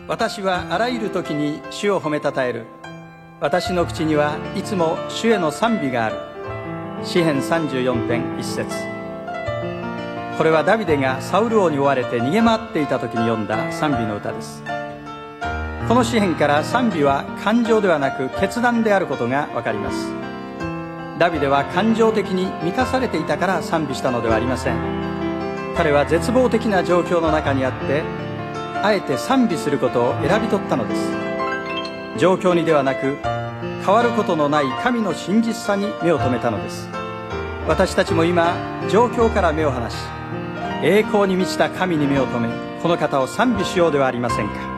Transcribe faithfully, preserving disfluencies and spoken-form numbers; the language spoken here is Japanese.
私はあらゆる時に主を褒めたたえる。私の口にはいつも主への賛美がある。詩編さんじゅうよん編一節。これはダビデがサウル王に追われて逃げ回っていた時に読んだ賛美の歌です。この詩編から賛美は感情ではなく決断であることがわかります。ダビデは感情的に満たされていたから賛美したのではありません。彼は絶望的な状況の中にあってあえて賛美することを選び取ったのです。状況にではなく変わることのない神の真実さに目を留めたのです。私たちも今状況から目を離し栄光に満ちた神に目を留め、この方を賛美しようではありませんか。